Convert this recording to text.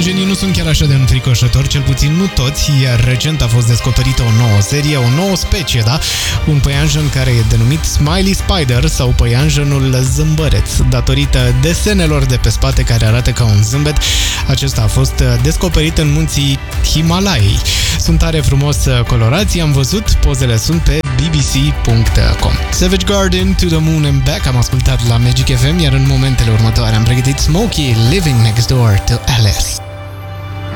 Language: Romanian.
păianjenii nu sunt chiar așa de înfricoșători, cel puțin nu toți, iar recent a fost descoperită o nouă serie, o nouă specie, da? Un păianjen care e denumit Smiley Spider sau păianjenul zâmbăreț, datorită desenelor de pe spate care arată ca un zâmbet. Acesta a fost descoperit în munții Himalayei. Sunt tare frumos colorați, am văzut, pozele sunt pe bbc.com. Savage Garden, To the Moon and Back am ascultat la Magic FM, iar în momentele următoare am pregătit Smokey, Living Next Door to Alice.